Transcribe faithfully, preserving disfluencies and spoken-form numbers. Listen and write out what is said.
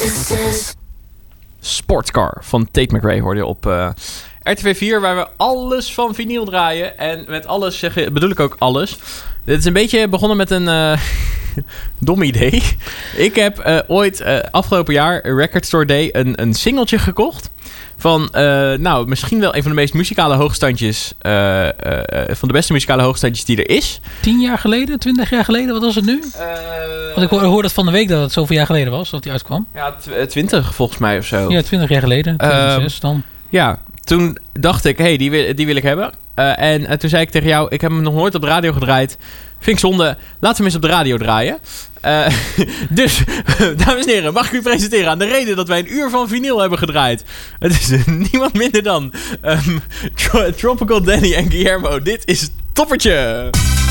Sportscar van Tate McRae hoorde je op uh, R T V vier, waar we alles van vinyl draaien. En met alles zeg, bedoel ik ook alles. Dit is een beetje begonnen met een uh, dom idee. Ik heb uh, ooit uh, afgelopen jaar, Record Store Day, een, een singeltje gekocht. Van, uh, nou, misschien wel een van de meest muzikale hoogstandjes. Uh, uh, van de beste muzikale hoogstandjes die er is. Tien jaar geleden? Twintig jaar geleden? Wat was het nu? Uh, Want ik hoorde hoor dat van de week dat het zoveel jaar geleden was, dat die uitkwam. Ja, twintig volgens mij of zo. Ja, twintig jaar geleden. tweeduizend zes uh, dan. Ja, toen dacht ik, hé, hey, die, wil, die wil ik hebben. Uh, en uh, toen zei ik tegen jou, ik heb hem nog nooit op de radio gedraaid. Vind ik zonde, laten we hem eens op de radio draaien. Uh, dus, dames en heren, mag ik u presenteren aan de reden dat wij een uur van vinyl hebben gedraaid. Het is uh, niemand minder dan um, Tropical Danny en Guillermo. Dit is Toppertje.